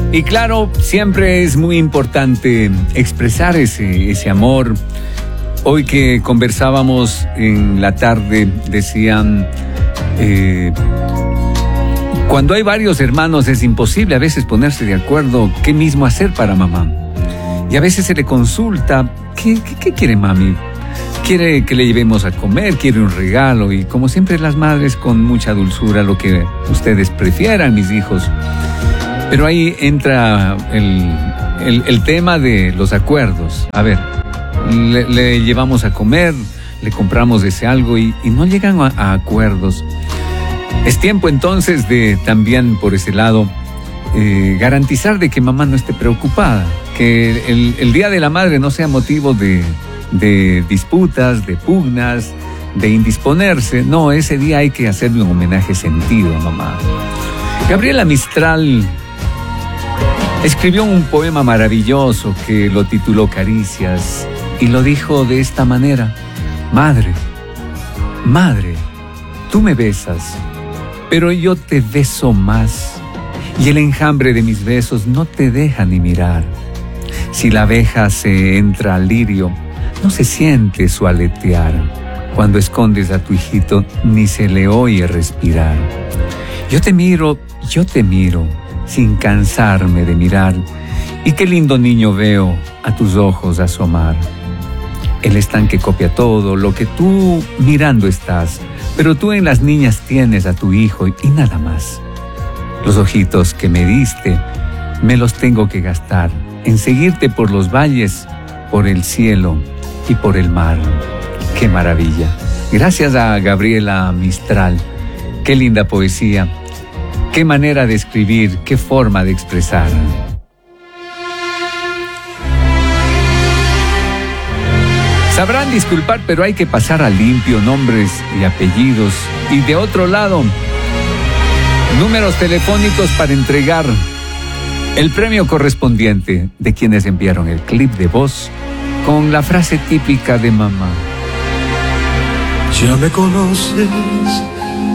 Y claro, siempre es muy importante expresar ese amor. Hoy que conversábamos en la tarde, decían, cuando hay varios hermanos es imposible a veces ponerse de acuerdo qué mismo hacer para mamá. Y a veces se le consulta, ¿qué quiere mami? Quiere que le llevemos a comer, quiere un regalo, y como siempre las madres con mucha dulzura, lo que ustedes prefieran, mis hijos. Pero ahí entra el tema de los acuerdos. A ver, le llevamos a comer, le compramos ese algo y no llegan a acuerdos. Es tiempo entonces de también por ese lado garantizar de que mamá no esté preocupada, que el Día de la Madre no sea motivo de disputas, de pugnas, de indisponerse. No, ese día hay que hacerle un homenaje sentido a mamá. Gabriela Mistral escribió un poema maravilloso que lo tituló Caricias y lo dijo de esta manera: Madre, madre, tú me besas, pero yo te beso más, y el enjambre de mis besos no te deja ni mirar. Si la abeja se entra al lirio, no se siente su aletear. Cuando escondes a tu hijito, ni se le oye respirar. Yo te miro, sin cansarme de mirar, y qué lindo niño veo a tus ojos asomar. El estanque copia todo lo que tú mirando estás, pero tú en las niñas tienes a tu hijo y nada más. Los ojitos que me diste, me los tengo que gastar en seguirte por los valles, por el cielo y por el mar. ¡Qué maravilla! Gracias a Gabriela Mistral. ¡Qué linda poesía! ¡Qué manera de escribir! ¡Qué forma de expresar! Sabrán disculpar, pero hay que pasar a limpio nombres y apellidos. Y de otro lado, números telefónicos para entregar el premio correspondiente de quienes enviaron el clip de voz con la frase típica de mamá. Ya me conoces